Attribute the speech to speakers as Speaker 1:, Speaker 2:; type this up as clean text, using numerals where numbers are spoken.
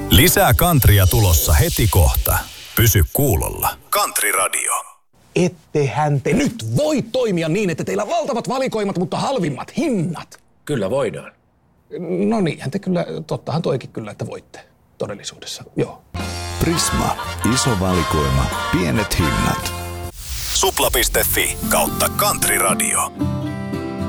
Speaker 1: Lisää Kantria tulossa heti kohta. Pysy kuulolla. Country Radio.
Speaker 2: Ettehän te nyt voi toimia niin, että teillä on valtavat valikoimat, mutta halvimmat hinnat.
Speaker 3: Kyllä voidaan.
Speaker 2: No niinhän te kyllä, tottahan toikin kyllä, että voitte todellisuudessa, joo.
Speaker 4: Prisma. Iso valikoima. Pienet hinnat.
Speaker 1: Supla.fi/Country Radio.